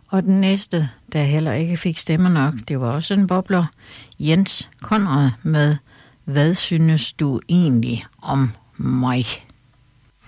Og den næste, der heller ikke fik stemmer nok, det var også en bobler. Jens Konrad med Hvad synes du egentlig om mig?